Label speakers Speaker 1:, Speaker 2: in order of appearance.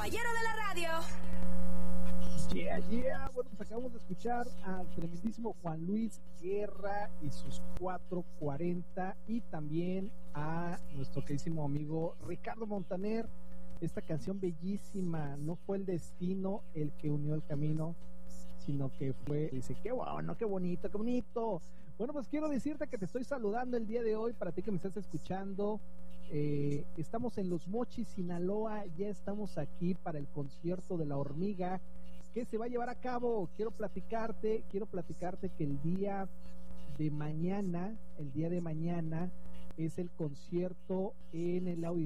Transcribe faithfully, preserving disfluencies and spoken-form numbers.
Speaker 1: caballero de la radio.
Speaker 2: Yeah, yeah. Bueno, pues acabamos de escuchar al tremendísimo Juan Luis Guerra y sus cuatro cuarenta, y también a nuestro queridísimo amigo Ricardo Montaner. Esta canción bellísima, no fue el destino el que unió el camino, sino que fue, dice, qué bueno, qué bonito, qué bonito. Bueno, pues quiero decirte que te estoy saludando el día de hoy, para ti que me estás escuchando. Eh, estamos en Los Mochis, Sinaloa, ya estamos aquí para el concierto de La Hormiga, que se va a llevar a cabo. Quiero platicarte, quiero platicarte que el día de mañana, el día de mañana es el concierto en el audio